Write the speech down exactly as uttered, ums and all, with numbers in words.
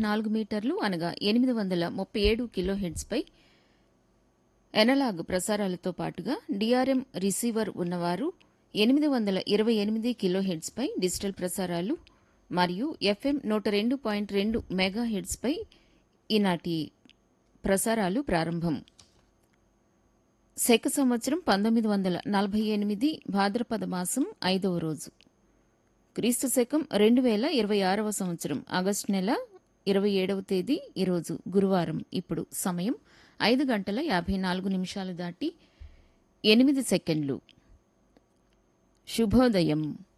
నాలుగు మీటర్లు అనగా ఎనిమిది వందల ముప్పై ఏడు కిలోహెర్ట్జ్పై ఎనలాగ్ ప్రసారాలతో పాటుగా డిఆర్ఎం రిసీవర్ ఉన్నవారు ఎనిమిది వందల ఇరవై ఎనిమిది కిలోహెర్ట్జ్పై డిజిటల్ ప్రసారాలు మరియు ఎఫ్ఎం నూట రెండు పాయింట్ రెండు మెగాహెర్ట్జ్పై ఈనాటి ప్రసారాలు ప్రారంభం. శక సంవత్సరం పంతొమ్మిది వందల నలభై ఎనిమిది భాద్రపద మాసం ఐదవ రోజు, క్రీస్తు శకం రెండు వేల ఇరవై ఆరవ సంవత్సరం ఆగస్టు నెల ఇరవై ఏడవ తేదీ ఈరోజు గురువారం. ఇప్పుడు సమయం ఐదు గంటల యాభై నాలుగు నిమిషాలు దాటి ఎనిమిది సెకండ్లు. శుభోదయం.